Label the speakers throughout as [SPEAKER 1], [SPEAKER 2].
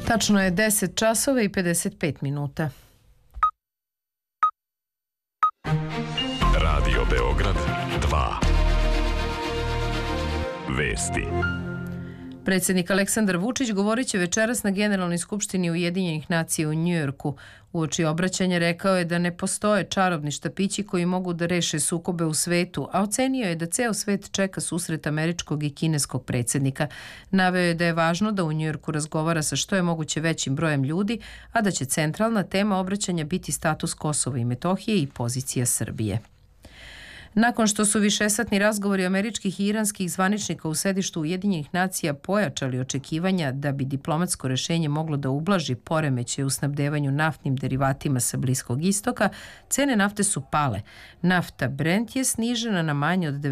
[SPEAKER 1] Tačno je 10 časova i 55 minuta.
[SPEAKER 2] Radio Beograd 2. Vesti.
[SPEAKER 1] Predsjednik Aleksandar Vučić govorit će večeras na Generalnoj skupštini Ujedinjenih nacija u Njujorku. Uoči obraćanja rekao je da ne postoje čarobni štapići koji mogu da reše sukobe u svetu, a ocenio je da ceo svet čeka susret američkog i kineskog predsjednika. Naveo je da je važno da u Njujorku razgovara sa što je moguće većim brojem ljudi, a da će centralna tema obraćanja biti status Kosova i Metohije i pozicija Srbije. Nakon što su višesatni razgovori američkih i iranskih zvaničnika u sedištu Ujedinjenih nacija pojačali očekivanja da bi diplomatsko rešenje moglo da ublaži poremećaje u snabdevanju naftnim derivatima sa Bliskog istoka, cene nafte su pale. Nafta Brent je snižena na manje od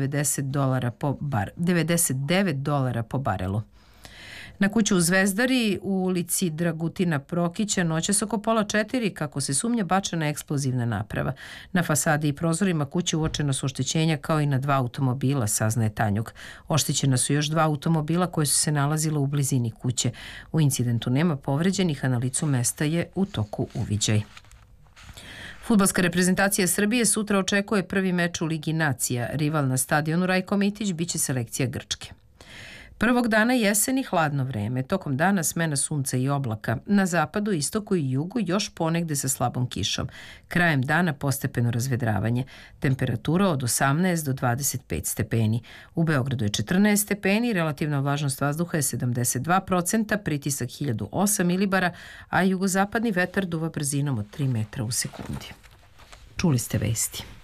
[SPEAKER 1] $99 po barelu. Na kuću u Zvezdari u ulici Dragutina Prokića noćas oko 3:30 kako se sumnja bačena eksplozivna naprava. Na fasadi i prozorima kuće uočena su oštećenja kao i na 2 automobila, saznaje Tanjug. Oštećena su još 2 automobila koje su se nalazila u blizini kuće. U incidentu nema povređenih, a na licu mesta je u toku uviđaj. Fudbalska reprezentacija Srbije sutra očekuje prvi meč u Ligi nacija. Rival na stadionu Rajko Mitić biće selekcija Grčke. Prvog dana jeseni hladno vreme, tokom dana smena sunca i oblaka. Na zapadu, istoku i jugu još ponegde sa slabom kišom. Krajem dana postepeno razvedravanje. Temperatura od 18 do 25 stepeni. U Beogradu je 14 stepeni, relativna vlažnost vazduha je 72%, pritisak 1008 milibara, a jugozapadni vetar duva brzinom od 3 metra u sekundi. Čuli ste vesti.